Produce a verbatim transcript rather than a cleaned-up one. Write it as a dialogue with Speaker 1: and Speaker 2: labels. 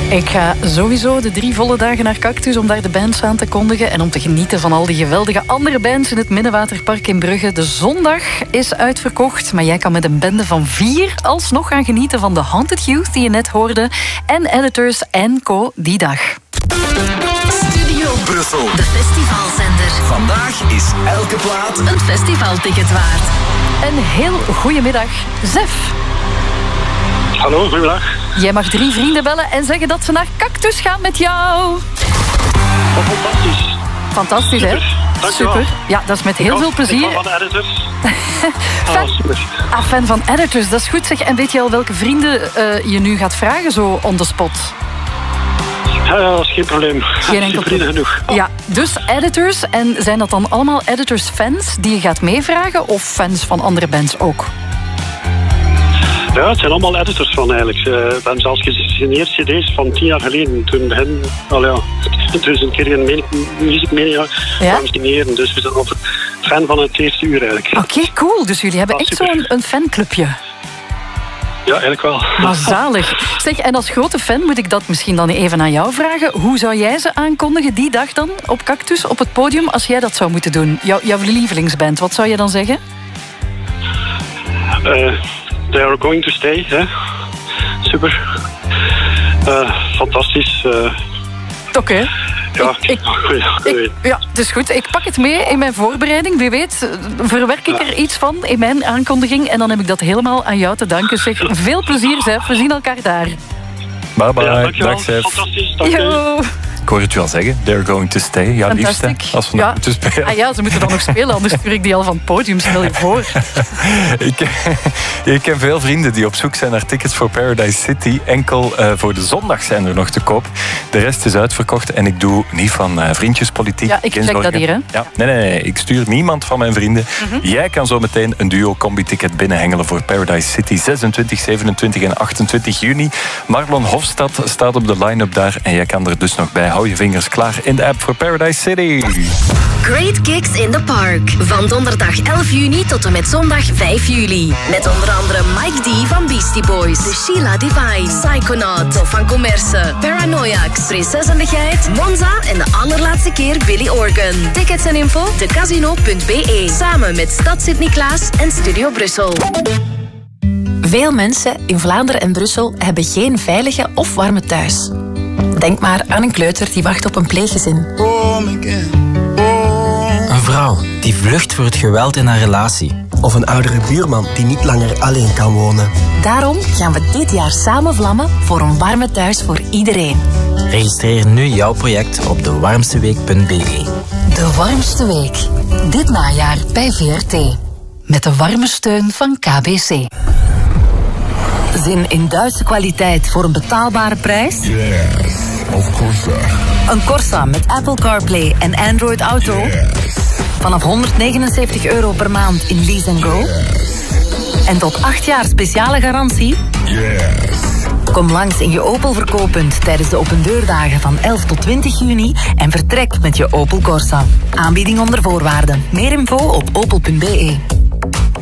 Speaker 1: Ik ga sowieso de drie volle dagen naar Cactus om daar de bands aan te kondigen en om te genieten van al die geweldige andere bands in het Minnewaterpark in Brugge. De zondag is uitverkocht, maar jij kan met een bende van vier alsnog gaan genieten van de Haunted Youth die je net hoorde en Editors en Co die dag.
Speaker 2: Studio Brussel, de festivalzender. Vandaag is elke plaat een festivalticket waard.
Speaker 1: Een heel goedemiddag, Zef.
Speaker 3: Hallo, goedemiddag.
Speaker 1: Jij mag drie vrienden bellen en zeggen dat ze naar Cactus gaan met jou.
Speaker 3: Oh, fantastisch.
Speaker 1: Fantastisch,
Speaker 3: super.
Speaker 1: Hè?
Speaker 3: Dankjewel.
Speaker 1: Super. Ja, dat is met heel
Speaker 3: ik
Speaker 1: veel plezier.
Speaker 3: Ik ben van de Editors.
Speaker 1: fan,
Speaker 3: ah, super.
Speaker 1: Ah, fan van Editors, dat is goed zeg. En weet je al welke vrienden uh, je nu gaat vragen, zo on the spot?
Speaker 3: Ja, ja, dat is geen probleem.
Speaker 1: Geen enkel
Speaker 3: vrienden genoeg. Oh.
Speaker 1: Ja, dus Editors. En zijn dat dan allemaal Editors-fans die je gaat meevragen? Of fans van andere bands ook?
Speaker 3: Ja, het zijn allemaal editors van eigenlijk. We hebben zelfs gesigneerd cd's van tien jaar geleden. Toen begin, al ja, toen is een keer een Music Mania gaan signeren. Dus we zijn al fan van het eerste uur eigenlijk.
Speaker 1: Oké, okay, cool. Dus jullie hebben ah, echt zo'n een fanclubje.
Speaker 3: Ja, eigenlijk wel.
Speaker 1: Maar zalig. Zeg, en als grote fan moet ik dat misschien dan even aan jou vragen. Hoe zou jij ze aankondigen die dag dan op Cactus, op het podium, als jij dat zou moeten doen? Jou, jouw lievelingsband, wat zou je dan zeggen?
Speaker 3: Uh, They are going to stay, hè? Super. Uh, fantastisch. Uh,
Speaker 1: Oké. Okay.
Speaker 3: Ja,
Speaker 1: ik, ik, ik, ja, het is goed. Ik pak het mee in mijn voorbereiding. Wie weet, verwerk ik er iets van in mijn aankondiging. En dan heb ik dat helemaal aan jou te danken. Zeg, veel plezier, Zef. We zien elkaar daar.
Speaker 4: Bye bye.
Speaker 3: Ja,
Speaker 4: dag, Zef.
Speaker 3: Fantastisch, dank
Speaker 1: je.
Speaker 4: Ik hoor het u al zeggen. They're going to stay. Ja, liefst, hè, als we nog
Speaker 1: ja.
Speaker 4: moeten spelen.
Speaker 1: Ah ja, ze moeten dan nog spelen, anders stuur ik die al van het podium. Stel je voor.
Speaker 4: ik, ik ken veel vrienden die op zoek zijn naar tickets voor Paradise City. Enkel uh, voor de zondag zijn er nog te koop. De rest is uitverkocht en ik doe niet van uh, vriendjespolitiek.
Speaker 1: Ja, ik check dat hier, hè?
Speaker 4: Ja, nee, nee, nee. Ik stuur niemand van mijn vrienden. Mm-hmm. Jij kan zo meteen een duo-combi-ticket binnenhengelen voor Paradise City. zesentwintig, zevenentwintig en achtentwintig juni. Marlon Hofstad staat op de line-up daar en jij kan er dus nog bij. Hou je vingers klaar in de app voor Paradise City.
Speaker 2: Great Gigs in the Park. Van donderdag elf juni tot en met zondag vijf juli. Met onder andere Mike D van Beastie Boys, The Sheila Divine, Psychonaut, Tof van Commerce, Paranoiacs, Prinses en de Geit, Monza en de allerlaatste keer Billy Organ. Tickets en info de casino punt b e. Samen met Stad Sint-Niklaas en Studio Brussel.
Speaker 5: Veel mensen in Vlaanderen en Brussel hebben geen veilige of warme thuis. Denk maar aan een kleuter die wacht op een pleeggezin.
Speaker 6: Een vrouw die vlucht voor het geweld in haar relatie.
Speaker 7: Of een oudere buurman die niet langer alleen kan wonen.
Speaker 5: Daarom gaan we dit jaar samen vlammen voor een warme thuis voor iedereen.
Speaker 6: Registreer nu jouw project op de warmste week punt b e.
Speaker 5: De Warmste Week. Dit najaar bij V R T. Met de warme steun van K B C. Zin in Duitse kwaliteit voor een betaalbare prijs?
Speaker 8: Yes, of Corsa.
Speaker 5: Een Corsa met Apple CarPlay en Android Auto?
Speaker 8: Yes.
Speaker 5: Vanaf honderdnegenenzeventig euro per maand in Lease and Go? Yes. En tot acht jaar speciale garantie?
Speaker 8: Yes.
Speaker 5: Kom langs in je Opel verkooppunt tijdens de opendeurdagen van elf tot twintig juni en vertrek met je Opel Corsa. Aanbieding onder voorwaarden. Meer info op opel punt b e.